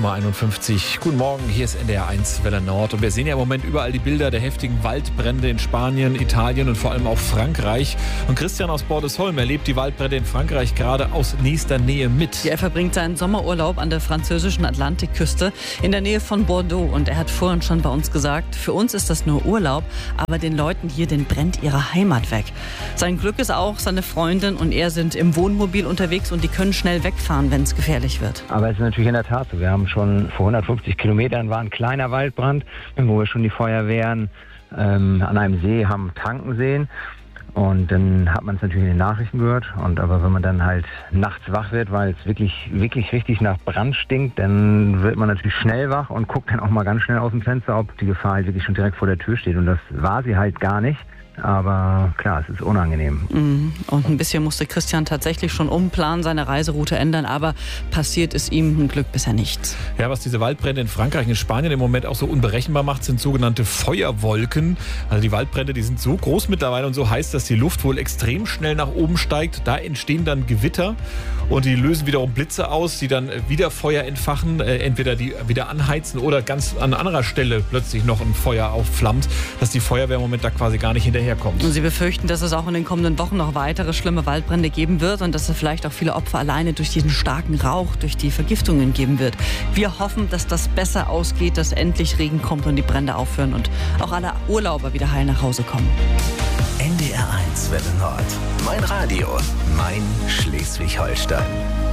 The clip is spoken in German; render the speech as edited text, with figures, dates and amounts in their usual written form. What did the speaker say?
6:51 Uhr. Guten Morgen, hier ist NDR 1 Welle Nord. Und wir sehen ja im Moment überall die Bilder der heftigen Waldbrände in Spanien, Italien und vor allem auch Frankreich. Und Christian aus Bordesholm erlebt die Waldbrände in Frankreich gerade aus nächster Nähe mit. Ja, er verbringt seinen Sommerurlaub an der französischen Atlantikküste in der Nähe von Bordeaux. Und er hat vorhin schon bei uns gesagt, für uns ist das nur Urlaub, aber den Leuten hier, denen brennt ihre Heimat weg. Sein Glück ist auch, seine Freundin und er sind im Wohnmobil unterwegs und die können schnell wegfahren, wenn es gefährlich wird. Aber es ist natürlich in der Tat so. Wir haben schon vor 150 Kilometern war ein kleiner Waldbrand, wo wir schon die Feuerwehren an einem See haben tanken sehen. Und dann hat man es natürlich in den Nachrichten gehört. Aber wenn man dann halt nachts wach wird, weil es wirklich richtig nach Brand stinkt, dann wird man natürlich schnell wach und guckt dann auch mal ganz schnell aus dem Fenster, ob die Gefahr halt wirklich schon direkt vor der Tür steht. Und das war sie halt gar nicht. Aber klar, es ist unangenehm. Und ein bisschen musste Christian tatsächlich schon umplanen, seine Reiseroute ändern, aber passiert ist ihm ein Glück bisher nichts. Ja, was diese Waldbrände in Frankreich und in Spanien im Moment auch so unberechenbar macht, sind sogenannte Feuerwolken. Also die Waldbrände, die sind so groß mittlerweile und so heiß, dass die Luft wohl extrem schnell nach oben steigt. Da entstehen dann Gewitter und die lösen wiederum Blitze aus, die dann wieder Feuer entfachen, entweder die wieder anheizen oder ganz an anderer Stelle plötzlich noch ein Feuer aufflammt, dass die Feuerwehr im Moment da quasi gar nicht hinterherkommt. Und sie befürchten, dass es auch in den kommenden Wochen noch weitere schlimme Waldbrände geben wird und dass es vielleicht auch viele Opfer alleine durch diesen starken Rauch, durch die Vergiftungen geben wird. Wir hoffen, dass das besser ausgeht, dass endlich Regen kommt und die Brände aufhören und auch alle Urlauber wieder heil nach Hause kommen. NDR 1 Welle Nord. Mein Radio, mein Schleswig-Holstein.